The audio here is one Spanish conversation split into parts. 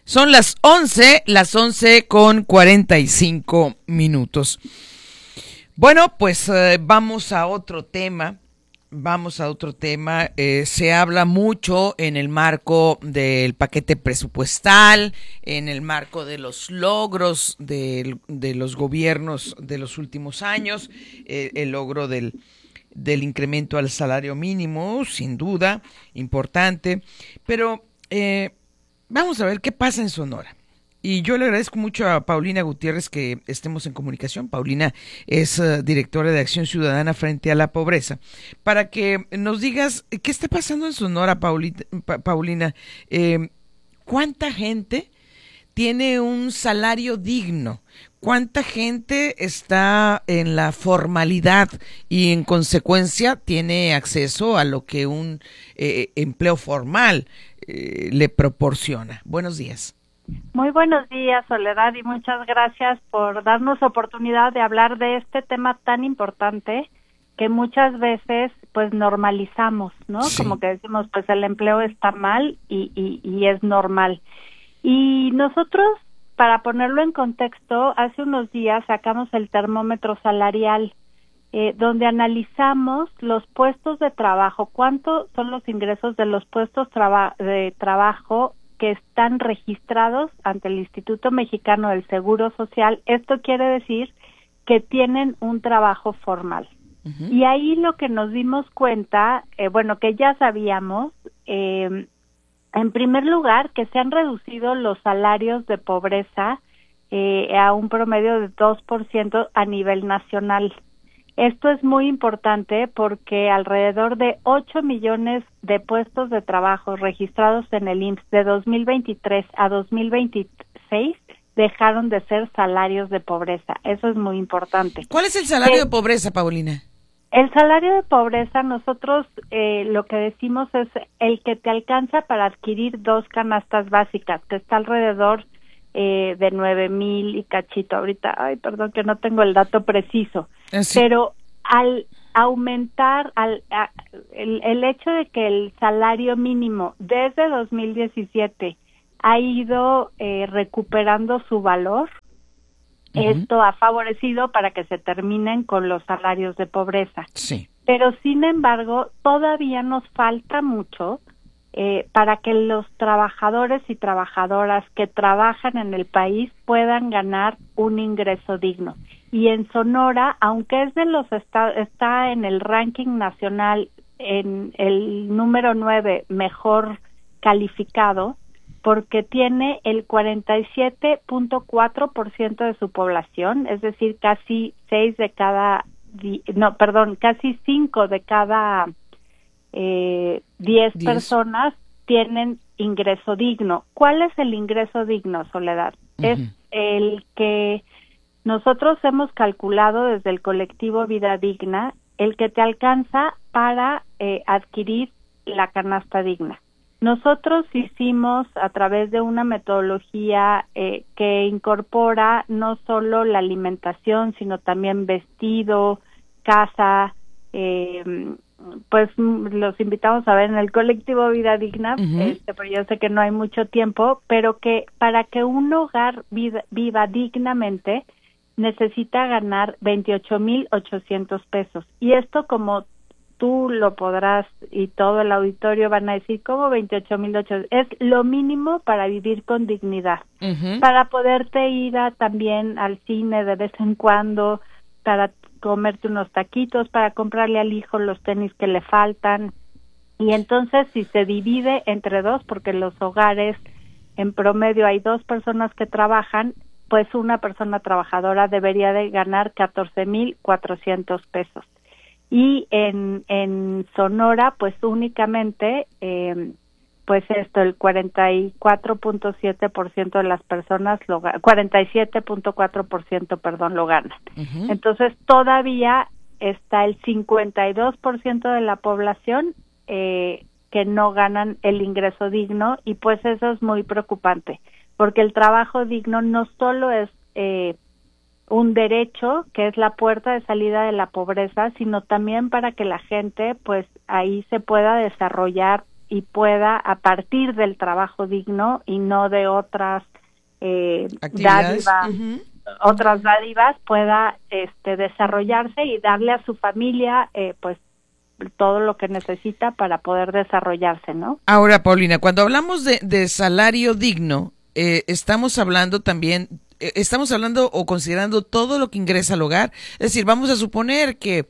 Son las 11 con 45 minutos. Bueno, pues vamos a otro tema. Se habla mucho en el marco del paquete presupuestal, en el marco de los logros de los gobiernos de los últimos años, el logro del incremento al salario mínimo, sin duda, importante, pero vamos a ver qué pasa en Sonora. Y yo le agradezco mucho a Paulina Gutiérrez que estemos en comunicación. Paulina es directora de Acción Ciudadana frente a la pobreza. Para que nos digas qué está pasando en Sonora, Paulina. ¿Cuánta gente tiene un salario digno? ¿Cuánta gente está en la formalidad y en consecuencia tiene acceso a lo que un empleo formal le proporciona? Buenos días. Muy buenos días, Soledad, y muchas gracias por darnos oportunidad de hablar de este tema tan importante que muchas veces pues normalizamos, ¿no? Sí. Como que decimos, pues el empleo está mal y es normal. Y nosotros, para ponerlo en contexto, hace unos días sacamos el termómetro salarial, donde analizamos los puestos de trabajo, cuánto son los ingresos de los puestos de trabajo que están registrados ante el Instituto Mexicano del Seguro Social. Esto quiere decir que tienen un trabajo formal. Uh-huh. Y ahí lo que nos dimos cuenta, que ya sabíamos, en primer lugar, que se han reducido los salarios de pobreza a un promedio de 2% a nivel nacional. Esto es muy importante porque alrededor de 8 millones de puestos de trabajo registrados en el IMSS de 2023 a 2026 dejaron de ser salarios de pobreza. Eso es muy importante. ¿Cuál es el salario de pobreza, Paulina? El salario de pobreza, nosotros lo que decimos es el que te alcanza para adquirir 2 canastas básicas, que está alrededor de 9,000 y cachito. Ahorita, perdón que no tengo el dato preciso, sí. Pero al aumentar, el hecho de que el salario mínimo desde 2017 ha ido recuperando su valor, uh-huh. Esto ha favorecido para que se terminen con los salarios de pobreza. Sí. Pero sin embargo, todavía nos falta mucho para que los trabajadores y trabajadoras que trabajan en el país puedan ganar un ingreso digno. Y en Sonora, aunque es de los está en el ranking nacional en el número 9 mejor calificado, porque tiene el 47.4% de su población, es decir, casi 5 de cada 10 personas tienen ingreso digno. ¿Cuál es el ingreso digno, Soledad? Uh-huh. Es el que nosotros hemos calculado desde el colectivo Vida Digna, el que te alcanza para adquirir la canasta digna. Nosotros hicimos a través de una metodología que incorpora no solo la alimentación, sino también vestido, casa, pues los invitamos a ver en el colectivo Vida Digna, uh-huh. Pero yo sé que no hay mucho tiempo, pero que para que un hogar viva dignamente necesita ganar 28,800 pesos. Y esto, como tú lo podrás y todo el auditorio van a decir, ¿cómo 28,800? Es lo mínimo para vivir con dignidad, uh-huh. Para poderte ir también al cine de vez en cuando, para comerte unos taquitos, para comprarle al hijo los tenis que le faltan. Y entonces, si se divide entre 2, porque en los hogares en promedio hay 2 personas que trabajan, pues una persona trabajadora debería de ganar 14,400 pesos. Y en Sonora, pues únicamente, pues esto, el 44.7% de las personas 47.4%, perdón, lo ganan. Uh-huh. Entonces, todavía está el 52% de la población que no ganan el ingreso digno, y pues eso es muy preocupante, porque el trabajo digno no solo es un derecho, que es la puerta de salida de la pobreza, sino también para que la gente pues ahí se pueda desarrollar y pueda, a partir del trabajo digno y no de otras dádivas, otras dádivas, pueda desarrollarse y darle a su familia pues todo lo que necesita para poder desarrollarse, ¿no? Ahora, Paulina, cuando hablamos de salario digno, estamos hablando también, estamos hablando o considerando todo lo que ingresa al hogar. Es decir, vamos a suponer que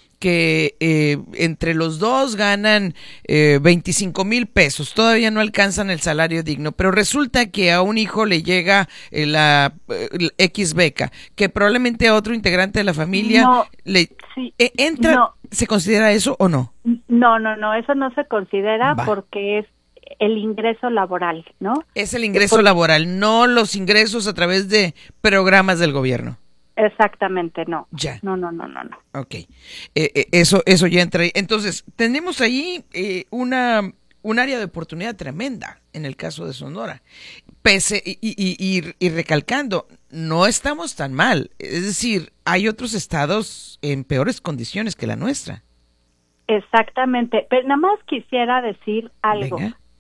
entre los dos ganan 25,000 pesos, todavía no alcanzan el salario digno, pero resulta que a un hijo le llega la X beca, que probablemente a otro integrante de la familia entra, no. ¿Se considera eso o no? No, eso no se considera porque es el ingreso laboral, ¿no? Es el ingreso laboral, no los ingresos a través de programas del gobierno. Exactamente, no. Ya. No. Ok. Eso ya entra ahí. Entonces, tenemos ahí un área de oportunidad tremenda en el caso de Sonora. Pese y recalcando, no estamos tan mal. Es decir, hay otros estados en peores condiciones que la nuestra. Exactamente. Pero nada más quisiera decir algo.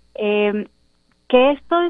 Que esto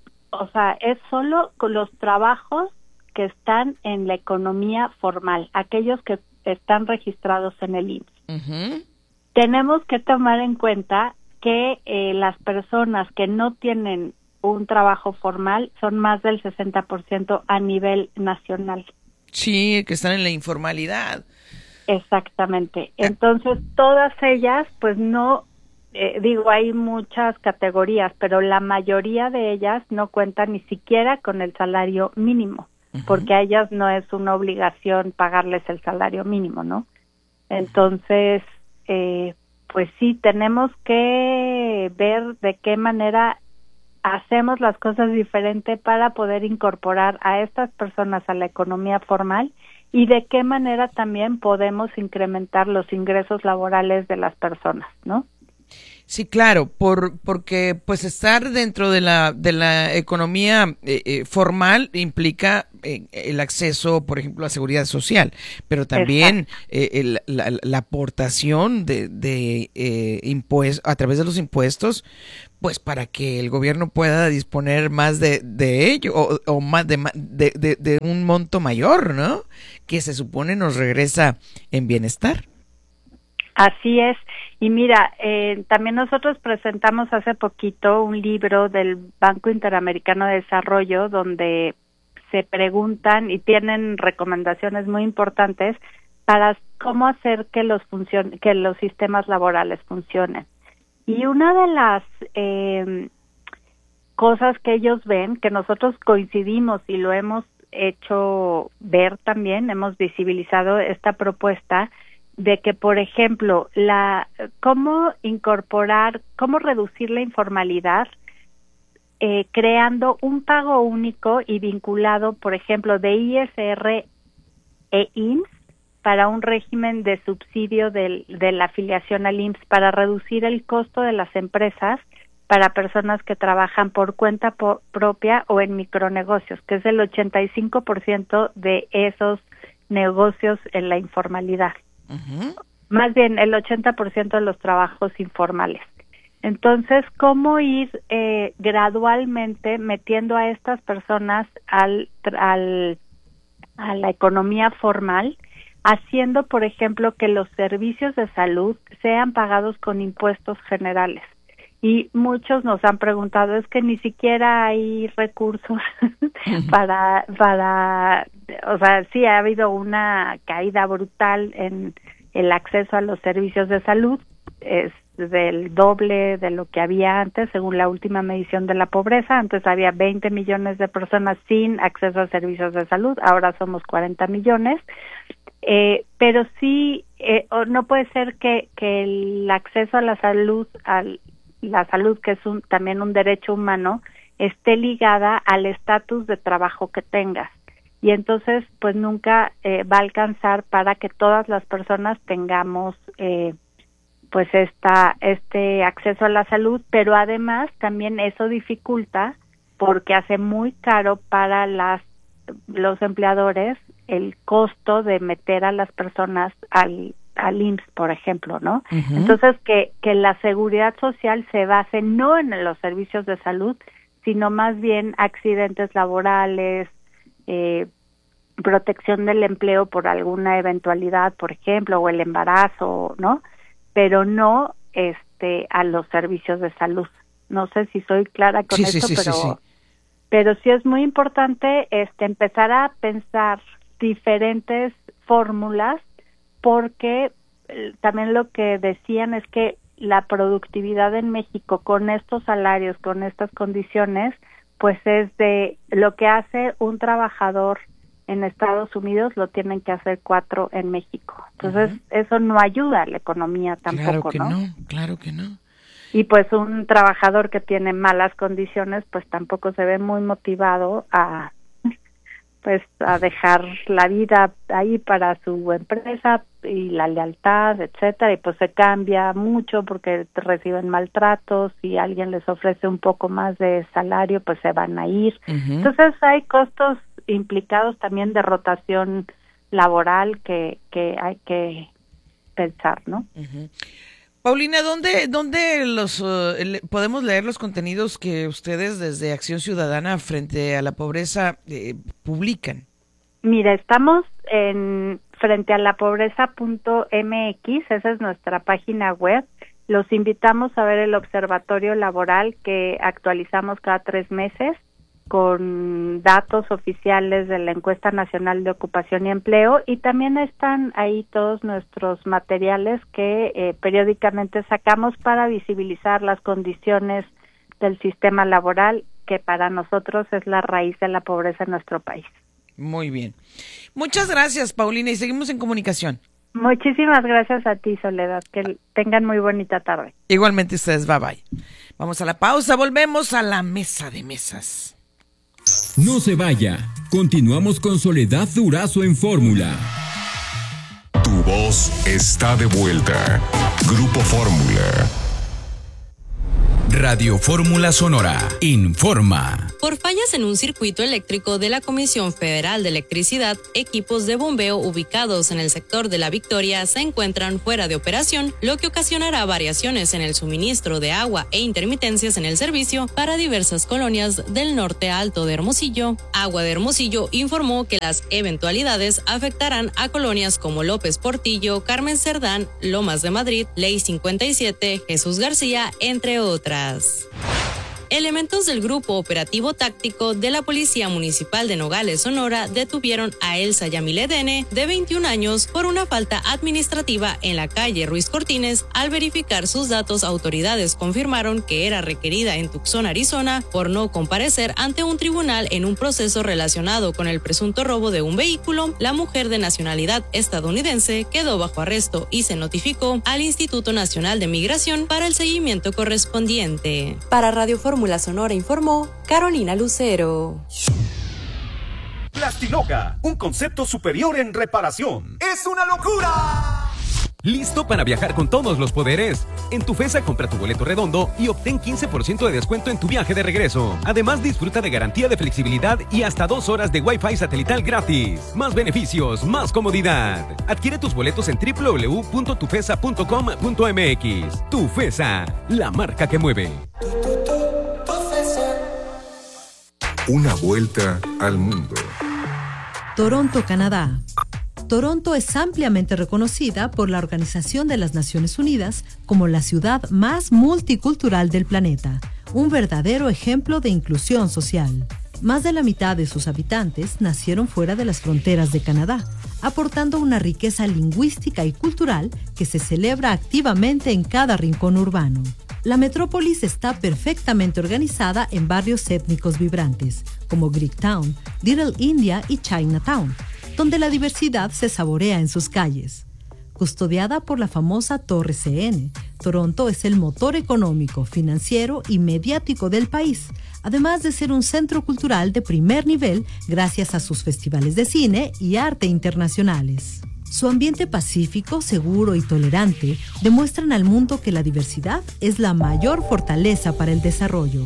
es solo con los trabajos que están en la economía formal, aquellos que están registrados en el IMSS. Uh-huh. Tenemos que tomar en cuenta que las personas que no tienen un trabajo formal son más del 60% a nivel nacional. Sí, que están en la informalidad. Exactamente. Entonces, todas ellas, pues no, hay muchas categorías, pero la mayoría de ellas no cuentan ni siquiera con el salario mínimo. Porque a ellas no es una obligación pagarles el salario mínimo, ¿no? Entonces, pues sí, tenemos que ver de qué manera hacemos las cosas diferente para poder incorporar a estas personas a la economía formal y de qué manera también podemos incrementar los ingresos laborales de las personas, ¿no? Sí, claro, porque pues estar dentro de la economía formal implica el acceso, por ejemplo, a seguridad social, pero también la aportación de impuestos a través de los impuestos, pues para que el gobierno pueda disponer más de ello o más de un monto mayor, ¿no? Que se supone nos regresa en bienestar. Así es. Y mira, también nosotros presentamos hace poquito un libro del Banco Interamericano de Desarrollo donde se preguntan y tienen recomendaciones muy importantes para cómo hacer que los sistemas laborales funcionen. Y una de las cosas que ellos ven, que nosotros coincidimos y lo hemos hecho ver también, hemos visibilizado esta propuesta de que, por ejemplo, cómo reducir la informalidad creando un pago único y vinculado, por ejemplo, de ISR e IMSS para un régimen de subsidio de la afiliación al IMSS para reducir el costo de las empresas para personas que trabajan por cuenta propia o en micronegocios, que es el 85% de esos negocios en la informalidad. Uh-huh. Más bien el 80% de los trabajos informales. Entonces, ¿cómo ir gradualmente metiendo a estas personas a la economía formal, haciendo, por ejemplo, que los servicios de salud sean pagados con impuestos generales? Y muchos nos han preguntado, es que ni siquiera hay recursos para, o sea, sí ha habido una caída brutal en el acceso a los servicios de salud, es del doble de lo que había antes, según la última medición de la pobreza. Antes había 20 millones de personas sin acceso a servicios de salud, ahora somos 40 millones. Pero sí, no puede ser que el acceso a la salud, que es también un derecho humano, esté ligada al estatus de trabajo que tengas. Y entonces, pues nunca va a alcanzar para que todas las personas tengamos pues este acceso a la salud, pero además también eso dificulta porque hace muy caro para los empleadores el costo de meter a las personas al IMSS, por ejemplo, ¿no? Uh-huh. Entonces, que la seguridad social se base no en los servicios de salud, sino más bien accidentes laborales, protección del empleo por alguna eventualidad, por ejemplo, o el embarazo, ¿no? Pero no a los servicios de salud. No sé si soy clara con esto, pero sí es muy importante empezar a pensar diferentes fórmulas, porque también lo que decían es que la productividad en México con estos salarios, con estas condiciones, pues es de lo que hace un trabajador en Estados Unidos, lo tienen que hacer 4 en México. Entonces, uh-huh, eso no ayuda a la economía tampoco, Claro que no. Y pues un trabajador que tiene malas condiciones, pues tampoco se ve muy motivado a dejar la vida ahí para su empresa y la lealtad, etcétera, y pues se cambia mucho porque reciben maltratos, y alguien les ofrece un poco más de salario, pues se van a ir. Uh-huh. Entonces hay costos implicados también de rotación laboral que hay que pensar, ¿no? Uh-huh. Paulina, ¿dónde podemos leer los contenidos que ustedes desde Acción Ciudadana frente a la pobreza publican? Mira, estamos en frentealapobreza.mx, esa es nuestra página web. Los invitamos a ver el observatorio laboral que actualizamos cada 3 meses con datos oficiales de la Encuesta Nacional de Ocupación y Empleo, y también están ahí todos nuestros materiales que periódicamente sacamos para visibilizar las condiciones del sistema laboral, que para nosotros es la raíz de la pobreza en nuestro país. Muy bien. Muchas gracias, Paulina, y seguimos en comunicación. Muchísimas gracias a ti, Soledad. Que tengan muy bonita tarde. Igualmente ustedes, bye bye. Vamos a la pausa, volvemos a la mesa de mesas. No se vaya. Continuamos con Soledad Durazo en Fórmula. Tu voz está de vuelta. Grupo Fórmula. Radio Fórmula Sonora informa. Por fallas en un circuito eléctrico de la Comisión Federal de Electricidad, equipos de bombeo ubicados en el sector de La Victoria se encuentran fuera de operación, lo que ocasionará variaciones en el suministro de agua e intermitencias en el servicio para diversas colonias del norte alto de Hermosillo. Agua de Hermosillo informó que las eventualidades afectarán a colonias como López Portillo, Carmen Cerdán, Lomas de Madrid, Ley 57, Jesús García, entre otras. Elementos del Grupo Operativo Táctico de la Policía Municipal de Nogales, Sonora, detuvieron a Elsa Yamile Dene, de 21 años, por una falta administrativa en la calle Ruiz Cortines. Al verificar sus datos, autoridades confirmaron que era requerida en Tucson, Arizona, por no comparecer ante un tribunal en un proceso relacionado con el presunto robo de un vehículo. La mujer de nacionalidad estadounidense quedó bajo arresto y se notificó al Instituto Nacional de Migración para el seguimiento correspondiente. Para Radio Fórmula Sonora informó Carolina Lucero. Plastiloca, un concepto superior en reparación. ¡Es una locura! ¿Listo para viajar con todos los poderes? En Tufesa compra tu boleto redondo y obtén 15% de descuento en tu viaje de regreso. Además, disfruta de garantía de flexibilidad y hasta 2 horas de Wi-Fi satelital gratis. Más beneficios, más comodidad. Adquiere tus boletos en www.tufesa.com.mx. Tufesa, la marca que mueve. Una vuelta al mundo. Toronto, Canadá. Toronto es ampliamente reconocida por la Organización de las Naciones Unidas como la ciudad más multicultural del planeta, un verdadero ejemplo de inclusión social. Más de la mitad de sus habitantes nacieron fuera de las fronteras de Canadá, aportando una riqueza lingüística y cultural que se celebra activamente en cada rincón urbano. La metrópolis está perfectamente organizada en barrios étnicos vibrantes, como Greektown, Little India y Chinatown, donde la diversidad se saborea en sus calles. Custodiada por la famosa Torre CN, Toronto es el motor económico, financiero y mediático del país, además de ser un centro cultural de primer nivel gracias a sus festivales de cine y arte internacionales. Su ambiente pacífico, seguro y tolerante demuestran al mundo que la diversidad es la mayor fortaleza para el desarrollo.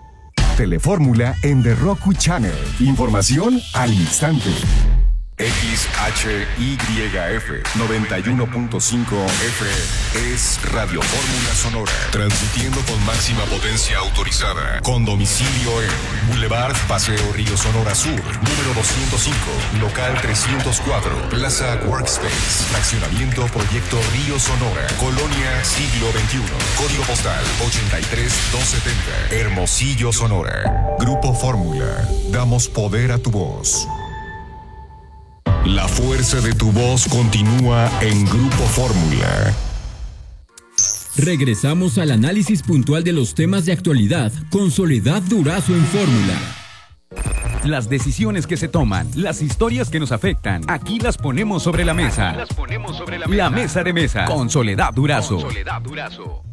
Telefórmula en The Roku Channel. Información al instante. XHYF 91.5 FM es Radio Fórmula Sonora, transmitiendo con máxima potencia autorizada, con domicilio en Boulevard Paseo Río Sonora Sur, número 205, local 304, Plaza Workspace, fraccionamiento Proyecto Río Sonora, Colonia Siglo XXI, código postal 83270, Hermosillo, Sonora. Grupo Fórmula, damos poder a tu voz. La fuerza de tu voz continúa en Grupo Fórmula. Regresamos al análisis puntual de los temas de actualidad con Soledad Durazo en Fórmula. Las decisiones que se toman, las historias que nos afectan, aquí las ponemos sobre la mesa. La mesa de mesa con Soledad Durazo.